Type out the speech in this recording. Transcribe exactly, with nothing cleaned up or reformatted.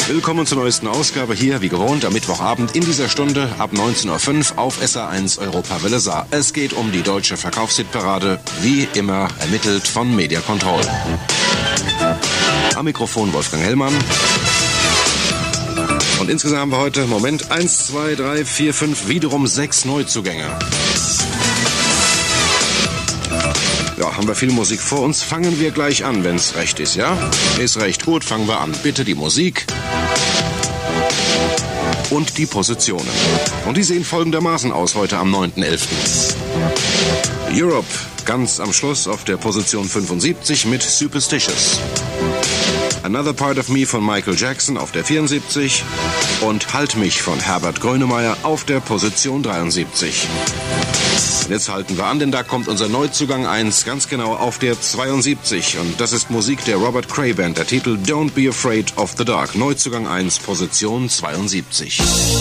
Willkommen zur neuesten Ausgabe hier, wie gewohnt, am Mittwochabend in dieser Stunde ab neunzehn Uhr fünf auf S A eins Europawelle Saar. Es geht um die deutsche Verkaufshitparade, wie immer ermittelt von Media Control. Am Mikrofon Wolfgang Hellmann. Und insgesamt haben wir heute, Moment, eins, zwei, drei, vier, fünf, wiederum sechs Neuzugänge. Ja, haben wir viel Musik vor uns. Fangen wir gleich an, wenn es recht ist, ja? Ist recht, gut, fangen wir an. Bitte die Musik und die Positionen. Und die sehen folgendermaßen aus heute am neunten elften Europe, ganz am Schluss auf der Position fünfundsiebzig mit Superstitious. Another Part of Me von Michael Jackson auf der vierundsiebzig und Halt mich von Herbert Grönemeyer auf der Position dreiundsiebzig. Und jetzt halten wir an, denn da kommt unser Neuzugang eins ganz genau auf der zweiundsiebzig. Und das ist Musik der Robert Cray Band, der Titel Don't Be Afraid of the Dark. Neuzugang eins, Position zweiundsiebzig.